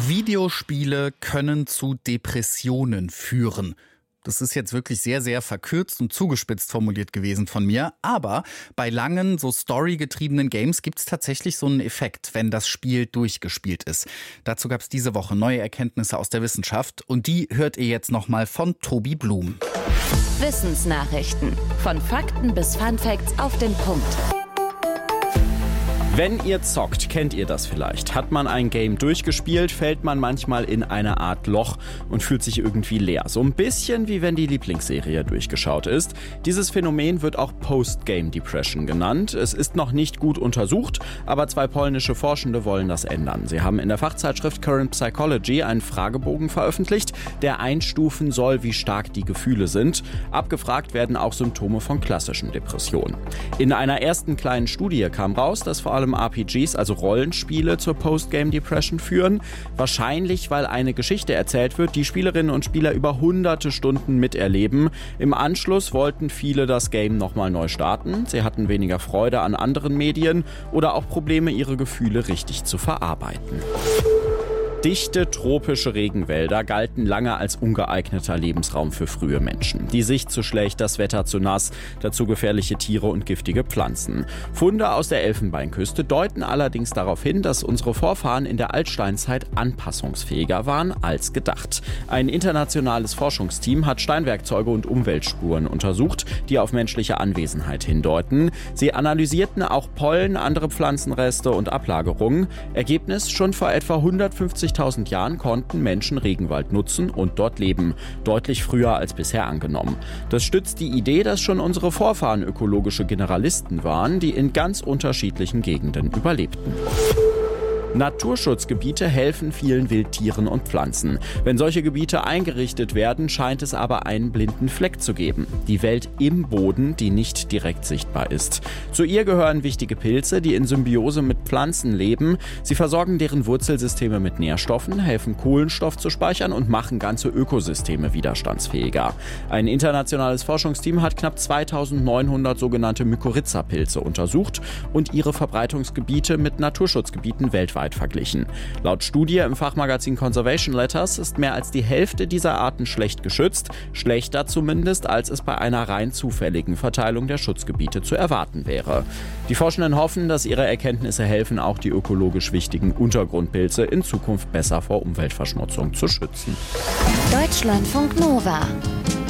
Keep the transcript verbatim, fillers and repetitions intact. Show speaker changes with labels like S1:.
S1: Videospiele können zu Depressionen führen. Das ist jetzt wirklich sehr, sehr verkürzt und zugespitzt formuliert gewesen von mir. Aber bei langen, so storygetriebenen Games gibt es tatsächlich so einen Effekt, wenn das Spiel durchgespielt ist. Dazu gab es diese Woche neue Erkenntnisse aus der Wissenschaft. Und die hört ihr jetzt nochmal von Tobi Blum.
S2: Wissensnachrichten. Von Fakten bis Funfacts auf den Punkt.
S3: Wenn ihr zockt, kennt ihr das vielleicht. Hat man ein Game durchgespielt, fällt man manchmal in eine Art Loch und fühlt sich irgendwie leer. So ein bisschen wie wenn die Lieblingsserie durchgeschaut ist. Dieses Phänomen wird auch Post-Game Depression genannt. Es ist noch nicht gut untersucht, aber zwei polnische Forschende wollen das ändern. Sie haben in der Fachzeitschrift Current Psychology einen Fragebogen veröffentlicht, der einstufen soll, wie stark die Gefühle sind. Abgefragt werden auch Symptome von klassischen Depressionen. In einer ersten kleinen Studie kam raus, dass vor allem R P Gs, also Rollenspiele, zur Post-Game Depression führen. Wahrscheinlich, weil eine Geschichte erzählt wird, die Spielerinnen und Spieler über hunderte Stunden miterleben. Im Anschluss wollten viele das Game nochmal neu starten. Sie hatten weniger Freude an anderen Medien oder auch Probleme, ihre Gefühle richtig zu verarbeiten. Dichte tropische Regenwälder galten lange als ungeeigneter Lebensraum für frühe Menschen. Die Sicht zu schlecht, das Wetter zu nass, dazu gefährliche Tiere und giftige Pflanzen. Funde aus der Elfenbeinküste deuten allerdings darauf hin, dass unsere Vorfahren in der Altsteinzeit anpassungsfähiger waren als gedacht. Ein internationales Forschungsteam hat Steinwerkzeuge und Umweltspuren untersucht, die auf menschliche Anwesenheit hindeuten. Sie analysierten auch Pollen, andere Pflanzenreste und Ablagerungen. Ergebnis: Schon vor etwa hundertfünfzigtausend Jahren konnten Menschen Regenwald nutzen und dort leben. Deutlich früher als bisher angenommen. Das stützt die Idee, dass schon unsere Vorfahren ökologische Generalisten waren, die in ganz unterschiedlichen Gegenden überlebten. Naturschutzgebiete helfen vielen Wildtieren und Pflanzen. Wenn solche Gebiete eingerichtet werden, scheint es aber einen blinden Fleck zu geben. Die Welt im Boden, die nicht direkt sichtbar ist. Zu ihr gehören wichtige Pilze, die in Symbiose mit Pflanzen leben. Sie versorgen deren Wurzelsysteme mit Nährstoffen, helfen Kohlenstoff zu speichern und machen ganze Ökosysteme widerstandsfähiger. Ein internationales Forschungsteam hat knapp zweitausendneunhundert sogenannte Mykorrhiza-Pilze untersucht und ihre Verbreitungsgebiete mit Naturschutzgebieten weltweit verglichen. Laut Studie im Fachmagazin Conservation Letters ist mehr als die Hälfte dieser Arten schlecht geschützt, schlechter zumindest, als es bei einer rein zufälligen Verteilung der Schutzgebiete zu erwarten wäre. Die Forschenden hoffen, dass ihre Erkenntnisse helfen, auch die ökologisch wichtigen Untergrundpilze in Zukunft besser vor Umweltverschmutzung zu schützen.
S2: Deutschlandfunk Nova